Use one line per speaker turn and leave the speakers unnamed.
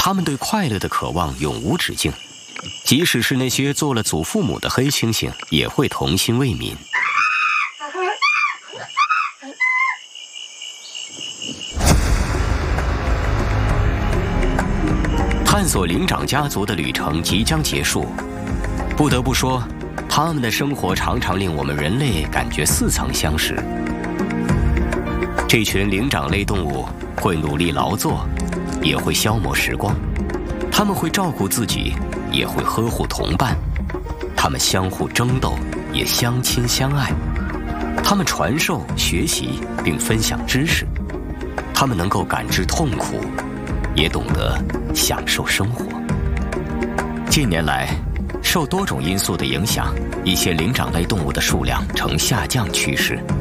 他们对快乐的渴望永无止境，即使是那些做了祖父母的黑猩猩，也会童心未泯。探索灵长家族的旅程即将结束，不得不说，他们的生活常常令我们人类感觉似曾相识。这群灵长类动物会努力劳作，也会消磨时光，他们会照顾自己，也会呵护同伴，他们相互争斗，也相亲相爱，他们传授、学习并分享知识，他们能够感知痛苦，也懂得享受生活。近年来，受多种因素的影响，一些灵长类动物的数量呈下降趋势。